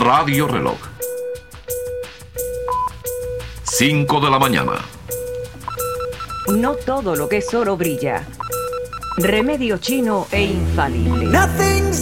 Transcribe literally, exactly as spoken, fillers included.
Radio Reloj. cinco de la mañana. No todo lo que es oro brilla. Remedio chino e infalible. Nothing's